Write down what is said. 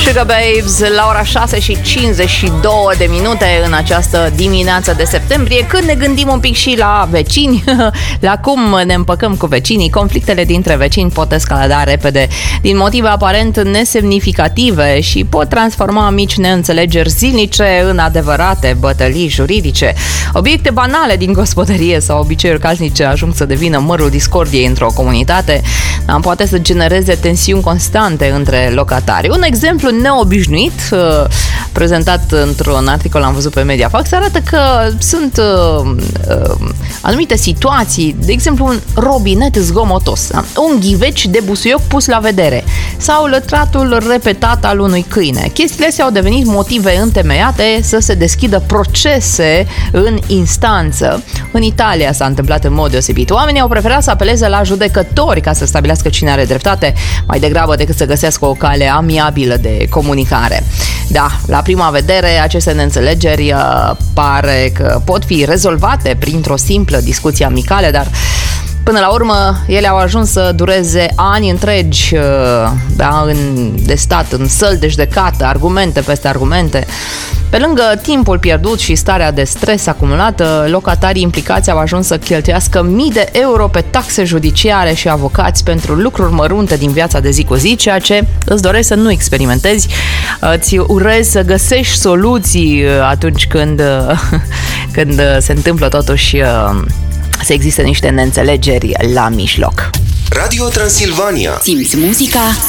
Sugar Babes la ora 6:52 în această dimineață de septembrie, când ne gândim un pic și la vecini, la cum ne împăcăm cu vecinii. Conflictele dintre vecini pot escalada repede din motive aparent nesemnificative și pot transforma mici neînțelegeri zilnice în adevărate bătălii juridice. Obiecte banale din gospodărie sau obiceiuri casnice ajung să devină mărul discordiei într-o comunitate, poate să genereze tensiuni constante între locatari. Un exemplu neobișnuit, prezentat într-un articol, am văzut pe Mediafax, arată că sunt anumite situații, de exemplu un robinet zgomotos, un ghiveci de busuioc pus la vedere sau lătratul repetat al unui câine. Chestiile astea au devenit motive întemeiate să se deschidă procese în instanță. În Italia s-a întâmplat în mod deosebit. Oamenii au preferat să apeleze la judecători ca să stabilească cine are dreptate, mai degrabă decât să găsească o cale amiabilă de comunicare. Da, la prima vedere, aceste neînțelegeri pare că pot fi rezolvate printr-o simplă discuție amicală, dar până la urmă, ele au ajuns să dureze ani întregi, de stat, în săli de judecată, argumente peste argumente. Pe lângă timpul pierdut și starea de stres acumulată, locatarii implicați au ajuns să cheltuiască mii de euro pe taxe judiciare și avocați pentru lucruri mărunte din viața de zi cu zi, ceea ce îți doresc să nu experimentezi. Îți urez să găsești soluții atunci când se întâmplă totuși să existe niște neînțelegeri la mijloc. Radio Transilvania. Simți muzica